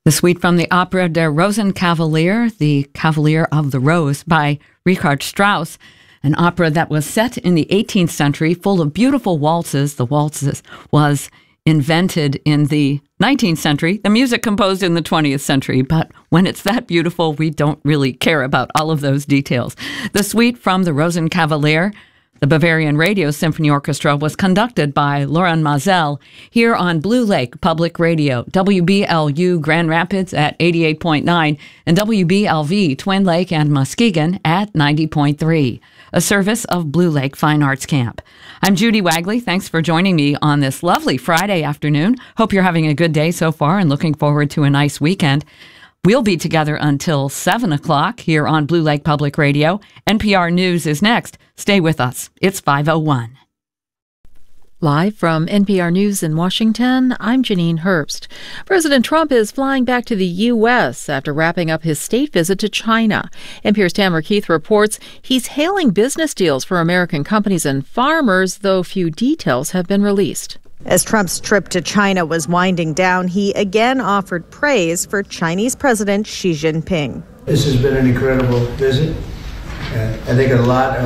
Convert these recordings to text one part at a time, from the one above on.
The suite from the opera Der Rosenkavalier, The Cavalier of the Rose, by Richard Strauss, an opera that was set in the 18th century, full of beautiful waltzes. The waltzes was invented in the 19th century, the music composed in the 20th century. But when it's that beautiful, we don't really care about all of those details. The suite from the Rosenkavalier, the Bavarian Radio Symphony Orchestra, was conducted by Laurent Mazel here on Blue Lake Public Radio, WBLU Grand Rapids at 88.9 and WBLV Twin Lake and Muskegon at 90.3, a service of Blue Lake Fine Arts Camp. I'm Judy Wagley. Thanks for joining me on this lovely Friday afternoon. Hope you're having a good day so far and looking forward to a nice weekend. We'll be together until 7 o'clock here on Blue Lake Public Radio. NPR News is next. Stay with us. It's 5:01. Live from NPR News in Washington, I'm Janine Herbst. President Trump is flying back to the U.S. after wrapping up his state visit to China. NPR's Tamara Keith reports he's hailing business deals for American companies and farmers, though few details have been released. As Trump's trip to China was winding down, he again offered praise for Chinese President Xi Jinping. This has been an incredible visit. I think a lot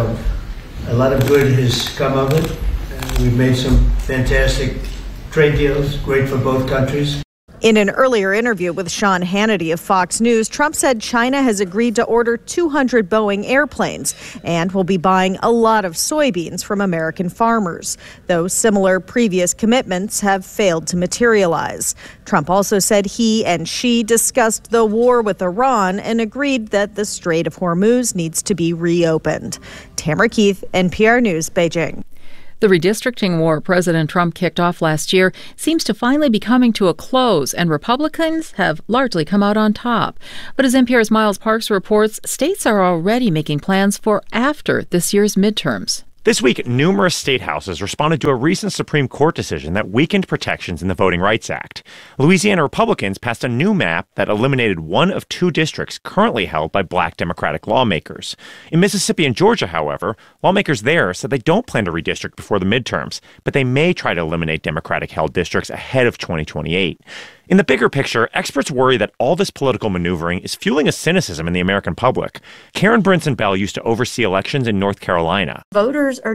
of good has come of it. We've made some fantastic trade deals, great for both countries. In an earlier interview with Sean Hannity of Fox News, Trump said China has agreed to order 200 Boeing airplanes and will be buying a lot of soybeans from American farmers, though similar previous commitments have failed to materialize. Trump also said he and Xi discussed the war with Iran and agreed that the Strait of Hormuz needs to be reopened. Tamara Keith, NPR News, Beijing. The redistricting war President Trump kicked off last year seems to finally be coming to a close, and Republicans have largely come out on top. But as NPR's Miles Parks reports, states are already making plans for after this year's midterms. This week, numerous state houses responded to a recent Supreme Court decision that weakened protections in the Voting Rights Act. Louisiana Republicans passed a new map that eliminated one of two districts currently held by black Democratic lawmakers. In Mississippi and Georgia, however, lawmakers there said they don't plan to redistrict before the midterms, but they may try to eliminate Democratic-held districts ahead of 2028. In the bigger picture, experts worry that all this political maneuvering is fueling a cynicism in the American public. Karen Brinson Bell used to oversee elections in North Carolina. Voters are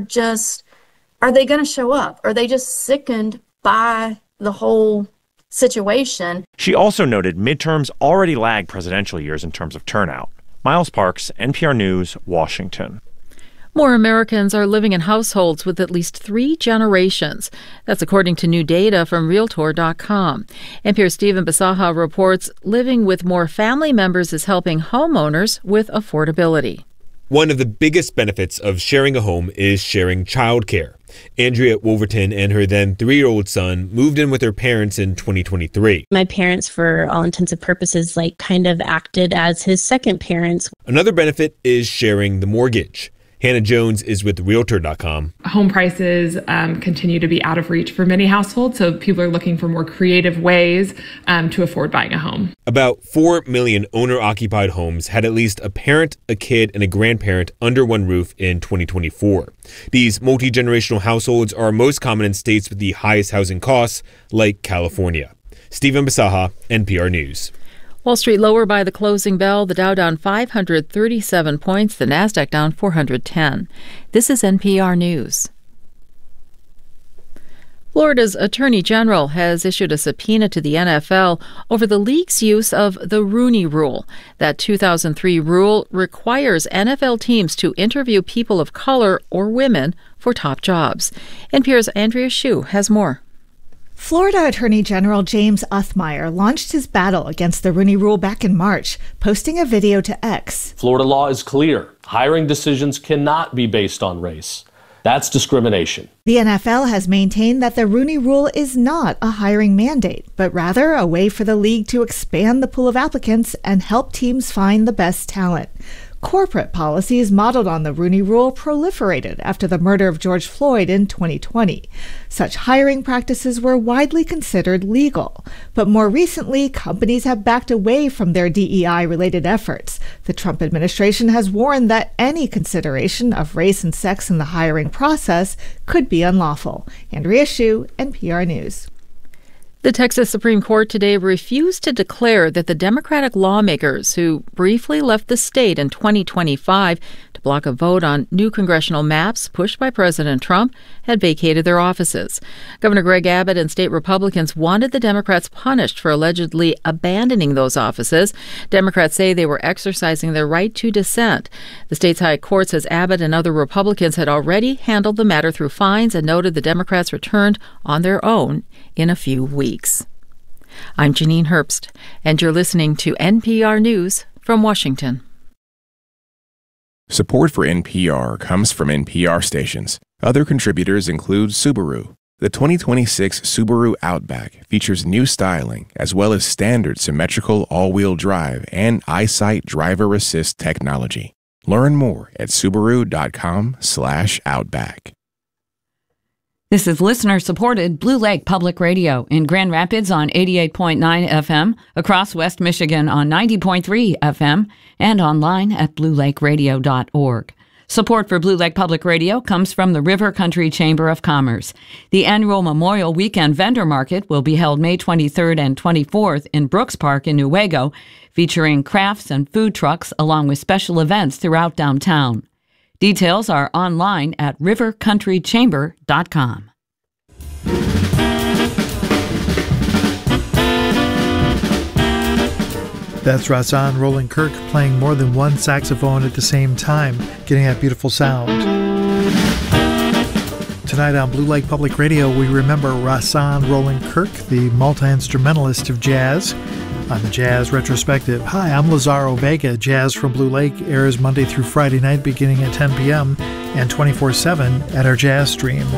they going to show up? Are they just sickened by the whole situation? She also noted midterms already lag presidential years in terms of turnout. Miles Parks, NPR News, Washington. More Americans are living in households with at least 3 generations. That's according to new data from Realtor.com. NPR's Stephen Bisaha reports living with more family members is helping homeowners with affordability. One of the biggest benefits of sharing a home is sharing childcare. Andrea Wolverton and her then 3-year-old son moved in with her parents in 2023. My parents, for all intents and purposes, kind of acted as his second parents. Another benefit is sharing the mortgage. Hannah Jones is with Realtor.com. Home prices continue to be out of reach for many households, so people are looking for more creative ways to afford buying a home. About 4 million owner-occupied homes had at least a parent, a kid, and a grandparent under one roof in 2024. These multi-generational households are most common in states with the highest housing costs, like California. Stephen Bisaha, NPR News. Wall Street lower by the closing bell, the Dow down 537 points, the Nasdaq down 410. This is NPR News. Florida's Attorney General has issued a subpoena to the NFL over the league's use of the Rooney Rule. That 2003 rule requires NFL teams to interview people of color or women for top jobs. NPR's Andrea Hsu has more. Florida Attorney General James Othmeyer launched his battle against the Rooney Rule back in March, posting a video to X. Florida law is clear. Hiring decisions cannot be based on race. That's discrimination. The NFL has maintained that the Rooney Rule is not a hiring mandate, but rather a way for the league to expand the pool of applicants and help teams find the best talent. Corporate policies modeled on the Rooney Rule proliferated after the murder of George Floyd in 2020. Such hiring practices were widely considered legal, but more recently, companies have backed away from their DEI-related efforts. The Trump administration has warned that any consideration of race and sex in the hiring process could be unlawful. Andrea Hsu, NPR News. The Texas Supreme Court today refused to declare that the Democratic lawmakers who briefly left the state in 2025 to block a vote on new congressional maps pushed by President Trump had vacated their offices. Governor Greg Abbott and state Republicans wanted the Democrats punished for allegedly abandoning those offices. Democrats say they were exercising their right to dissent. The state's high court says Abbott and other Republicans had already handled the matter through fines and noted the Democrats returned on their own in a few weeks. I'm Janine Herbst, and you're listening to NPR News from Washington. Support for NPR comes from NPR stations. Other contributors include Subaru. The 2026 Subaru Outback features new styling as well as standard symmetrical all-wheel drive and EyeSight driver assist technology. Learn more at Subaru.com/Outback. This is listener-supported Blue Lake Public Radio in Grand Rapids on 88.9 FM, across West Michigan on 90.3 FM, and online at bluelakeradio.org. Support for Blue Lake Public Radio comes from the River Country Chamber of Commerce. The annual Memorial Weekend Vendor Market will be held May 23rd and 24th in Brooks Park in Newaygo, featuring crafts and food trucks along with special events throughout downtown. Details are online at rivercountrychamber.com. That's Rahsaan Roland Kirk playing more than one saxophone at the same time, getting that beautiful sound. Tonight on Blue Lake Public Radio, we remember Rahsaan Roland Kirk, the multi-instrumentalist of jazz. On the Jazz Retrospective. Hi, I'm Lazaro Vega. Jazz from Blue Lake airs Monday through Friday night beginning at 10 p.m. and 24/7 at our Jazz Stream.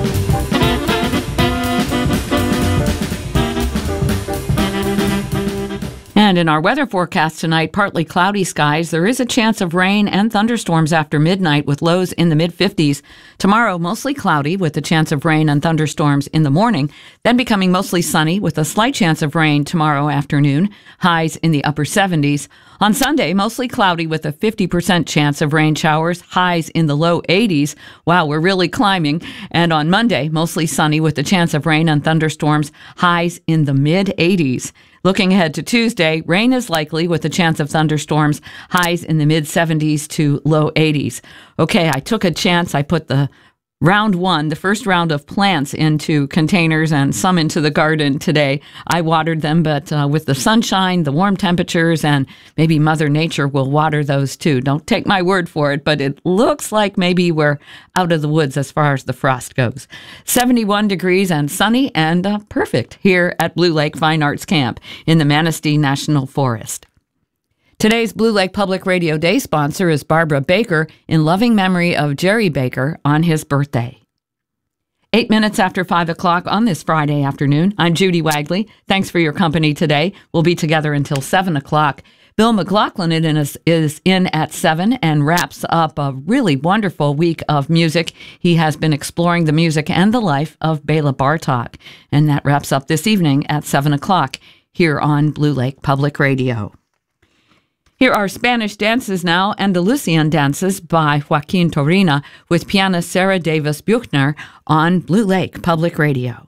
And in our weather forecast tonight, partly cloudy skies. There is a chance of rain and thunderstorms after midnight with lows in the mid-50s. Tomorrow, mostly cloudy with a chance of rain and thunderstorms in the morning, then becoming mostly sunny with a slight chance of rain tomorrow afternoon, highs in the upper 70s. On Sunday, mostly cloudy with a 50% chance of rain showers, highs in the low 80s. Wow, we're really climbing. And on Monday, mostly sunny with a chance of rain and thunderstorms, highs in the mid-80s. Looking ahead to Tuesday, rain is likely with a chance of thunderstorms, highs in the mid-70s to low 80s. Okay, I took a chance. I put the first round of plants into containers and some into the garden today. I watered them, but with the sunshine, the warm temperatures, and maybe Mother Nature will water those too. Don't take my word for it, but it looks like maybe we're out of the woods as far as the frost goes. 71 degrees and sunny and perfect here at Blue Lake Fine Arts Camp in the Manistee National Forest. Today's Blue Lake Public Radio Day sponsor is Barbara Baker in loving memory of Jerry Baker on his birthday. 8 minutes after 5 o'clock on this Friday afternoon, I'm Judy Wagley. Thanks for your company today. We'll be together until 7 o'clock. Bill McLaughlin is in at 7 and wraps up a really wonderful week of music. He has been exploring the music and the life of Bela Bartok. And that wraps up this evening at 7 o'clock here on Blue Lake Public Radio. Here are Spanish dances now, Andalusian dances by Joaquin Torina with pianist Sarah Davis Buchner on Blue Lake Public Radio.